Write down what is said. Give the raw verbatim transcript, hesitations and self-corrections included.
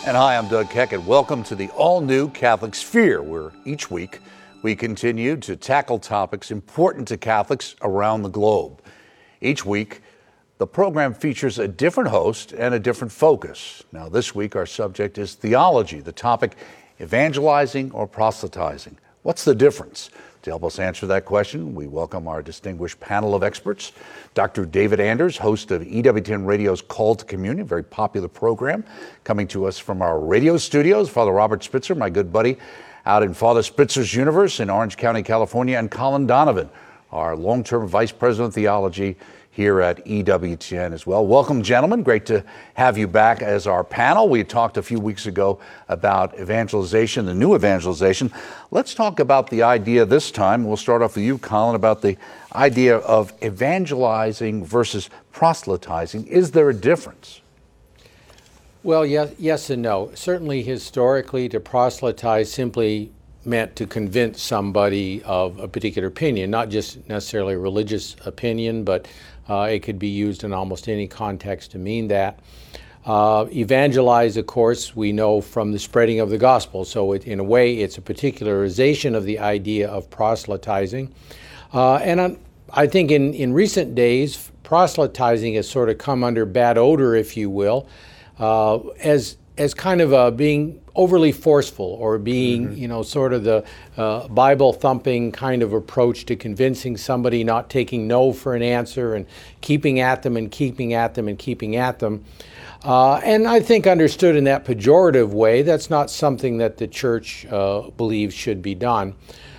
And hi, I'm Doug Keck, and welcome to the all-new Catholic Sphere, where each week we continue to tackle topics important to Catholics around the globe. Each week, the program features a different host and a different focus. Now, this week, our subject is theology, the topic evangelizing or proselytizing. What's the difference? To help us answer that question, we welcome our distinguished panel of experts. Doctor David Anders, host of E W T N Radio's Call to Communion, a very popular program, coming to us from our radio studios. Father Robert Spitzer, my good buddy, out in Father Spitzer's universe in Orange County, California, and Colin Donovan, our long-term Vice President of Theology here at E W T N as well. Welcome, gentlemen. Great to have you back as our panel. We talked a few weeks ago about evangelization, the new evangelization. Let's talk about the idea this time. We'll start off with you, Colin, about the idea of evangelizing versus proselytizing. Is there a difference? Well, yes, yes and no. Certainly, historically, to proselytize simply meant to convince somebody of a particular opinion, not just necessarily a religious opinion, but uh, it could be used in almost any context to mean that. Uh, evangelize, of course, we know from the spreading of the gospel, so it, in a way it's a particularization of the idea of proselytizing. Uh, and I'm, I think in, in recent days, proselytizing has sort of come under bad odor, if you will, uh, as as kind of uh, being overly forceful or being, mm-hmm. you know, sort of the uh, Bible-thumping kind of approach to convincing somebody, not taking no for an answer and keeping at them and keeping at them and keeping at them. Uh, and I think understood in that pejorative way, that's not something that the church uh, believes should be done.